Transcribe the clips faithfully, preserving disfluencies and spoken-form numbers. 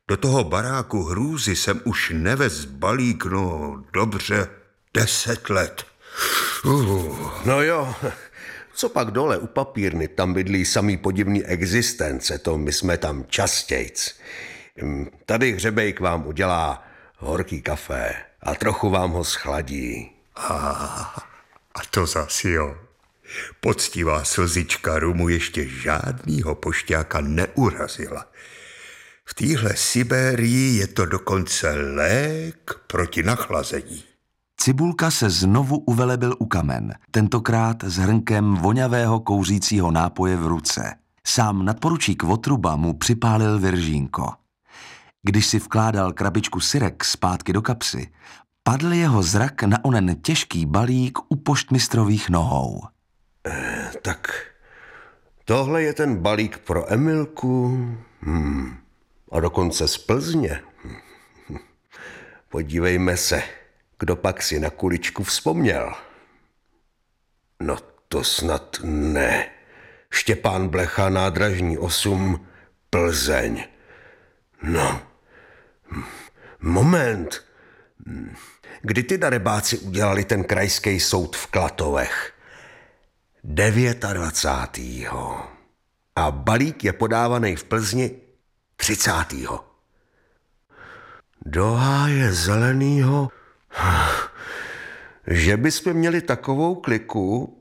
Do toho baráku hrůzy jsem už nevez balík, no dobře, deset let. Uh. No jo, co pak dole u papírny, tam bydlí samý podivný existence, to my jsme tam častějc. Tady Hřebejk vám udělá horký kafe a trochu vám ho schladí. A, a to zas jo. Poctivá slzička rumu ještě žádnýho pošťáka neurazila. V téhle Sibérii je to dokonce lék proti nachlazení. Cibulka se znovu uvelebil u kamen, tentokrát s hrnkem vonavého kouřícího nápoje v ruce. Sám nadporučík Votruba mu připálil viržínko. Když si vkládal krabičku syrek zpátky do kapsy, padl jeho zrak na onen těžký balík u poštmistrových nohou. Eh, tak tohle je ten balík pro Emilku hmm. a dokonce z Plzně. Podívejme se, kdo pak si na kuličku vzpomněl. No to snad ne. Štěpán Blecha, nádražní osm, Plzeň. No, moment. Kdy ty darebáci udělali ten krajský soud v Klatovech? dvacátého A balík je podávaný v Plzni třicátého Do háje zelenýho. Že bychom měli takovou kliku?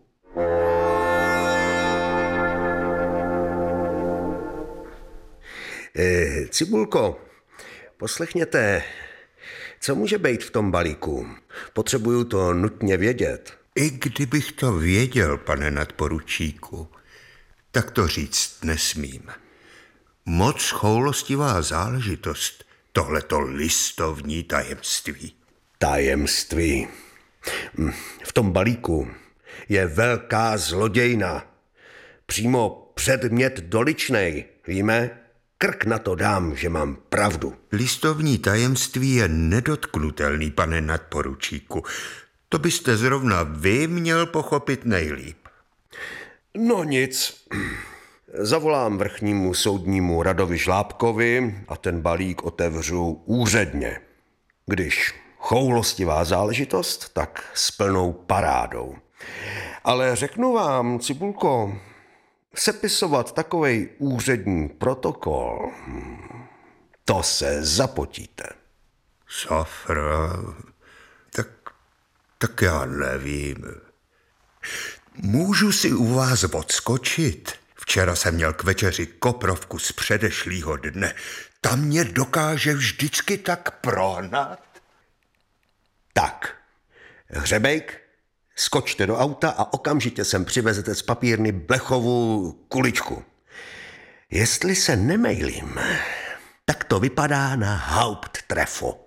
E, Cibulko, poslechněte, co může být v tom balíku? Potřebuju to nutně vědět. I kdybych to věděl, pane nadporučíku, tak to říct nesmím. Moc choulostivá záležitost, tohleto listovní tajemství. Tajemství. V tom balíku je velká zlodějna. Přímo předmět doličnej, víme? Krk na to dám, že mám pravdu. Listovní tajemství je nedotknutelný, pane nadporučíku. To byste zrovna vy měl pochopit nejlíp. No nic. Zavolám vrchnímu soudnímu Radovi Žlábkovi a ten balík otevřu úředně. Když choulostivá záležitost, tak s plnou parádou. Ale řeknu vám, Cibulko, sepisovat takovej úřední protokol, to se zapotíte. Safra, tak, tak já nevím. Můžu si u vás odskočit? Včera jsem měl k večeři koprovku z předešlýho dne. Tam mě dokáže vždycky tak prohnat. Tak, Hřebejk, skočte do auta a okamžitě sem přivezete z papírny Blechovu kuličku. Jestli se nemejlím, tak to vypadá na Haupttrefo.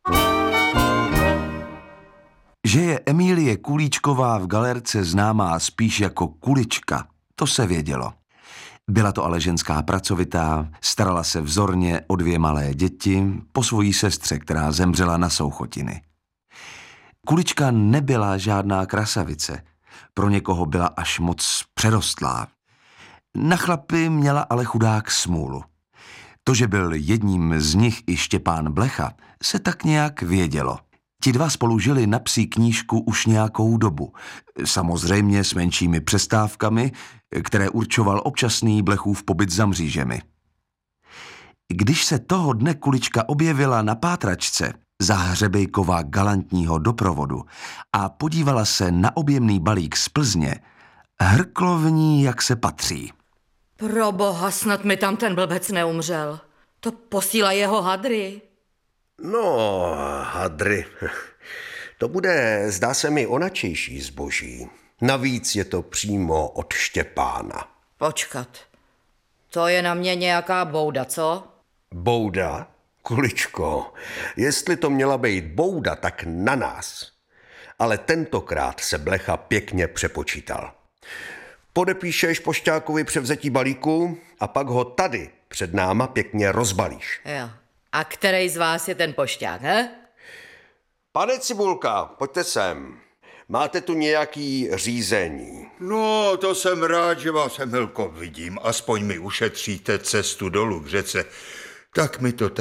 Že je Emílie Kulíčková v galerce známá spíš jako Kulička, to se vědělo. Byla to ale ženská pracovitá, starala se vzorně o dvě malé děti po svojí sestře, která zemřela na souchotiny. Kulička nebyla žádná krasavice, pro někoho byla až moc přerostlá. Na chlapy měla ale chudák smůlu. To, že byl jedním z nich i Štěpán Blecha, se tak nějak vědělo. Ti dva spolu žili na psí knížku už nějakou dobu, samozřejmě s menšími přestávkami, které určoval občasný Blechův pobyt za mřížemi. Když se toho dne Kulička objevila na pátračce za Hřebejkova galantního doprovodu a podívala se na objemný balík z Plzně, hrklo v ní, jak se patří. Proboha, snad mi tam ten blbec neumřel. To posílá jeho hadry. No, hadry. To bude, zdá se mi, onačejší zboží. Navíc je to přímo od Štěpána. Počkat, to je na mě nějaká bouda, co? Bouda? Kuličko, jestli to měla být bouda, tak na nás. Ale tentokrát se Blecha pěkně přepočítal. Podepíšeš pošťákovi převzetí balíku a pak ho tady před náma pěkně rozbalíš. Jo. A který z vás je ten pošťák, he? Pane Cibulka, pojďte sem. Máte tu nějaký řízení? No, to jsem rád, že vás, Emilko, vidím. Aspoň mi ušetříte cestu dolů k řece. Tak mi to